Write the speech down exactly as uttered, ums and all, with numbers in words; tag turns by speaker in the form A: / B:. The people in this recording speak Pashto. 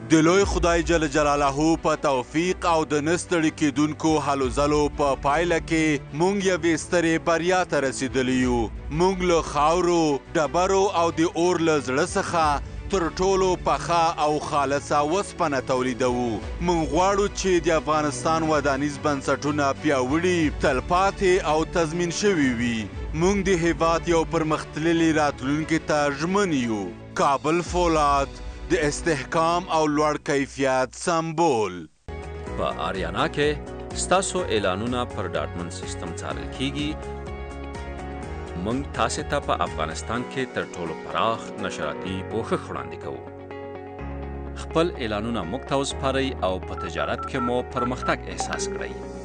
A: د لوی خدای جل جلاله په توفیق او د نه ستړي کېدونکو هلو ځلو په پایله کې موږ یوې سترې بریا ته رسېدلي یو. موږ له خاورو، ډبرو او د اور له زړه څخه تر ټولو پخه او خالصه وسپنه تولیدوو. موږ غواړو چې د افغانستان ودانیز بنسټونه پیاوړي، تلپاتې او تضمین شوي وي. موږ د هیواد یو پرمختللي راتلونکي ته ژمن یو. کابل فولاد د استحکام او لوړ کیفیت سمبول.
B: په آریانا کې ستاسو اعلانونه پر ډاټمن سیستم څارل کیږي. موږ تاسو ته په افغانستان کې تر ټولو پراخ نشراتي پوښښ وړاندې کوو. خپل اعلانونه موږ ته وسپارئ او په تجارت کې مو پرمختګ احساس کړئ.